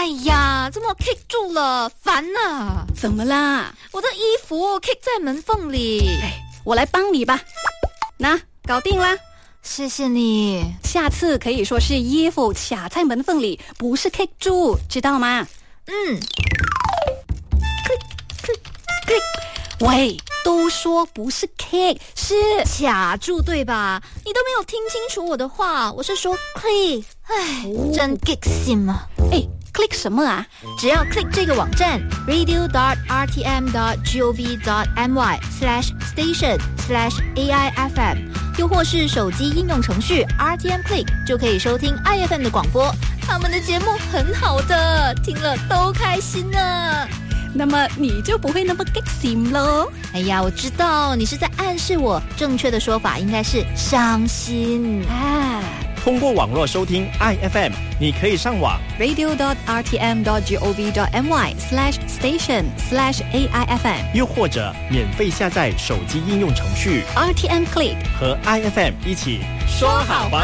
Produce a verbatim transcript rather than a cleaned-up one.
哎呀，怎么 kick 住了？烦啊！ 怎么啦？ 我的衣服 kick 在门缝里。 哎，我来帮你吧。那搞定啦。 谢谢你。 下次可以说是衣服卡在门缝里，不是 kick 住，知道吗？ 嗯。 喂，都说不是 kick， 是卡住对吧？你都没有听清楚我的话，我是说 click。唉，哦、真 kick 心啊！ 哎 ，click 什么啊？ 只要 click 这个网站 radio dot r t m dot gov dot my slash station slash a i f m， 又或是手机应用程序 R T M Click， 就可以收听 I F M 的广播。他们的节目很好的，听了都开心呢。 那么你就不会那么 kick 心咯。 哎呀，我知道你是在暗示我，正确的说法应该是伤心啊。 通过网络收听 I F M， 你可以上网 radio dot r t m dot gov dot my slash station slash a i f m， 又或者免费下载手机应用程序 R T M Click 和 I F M 一起说好玩。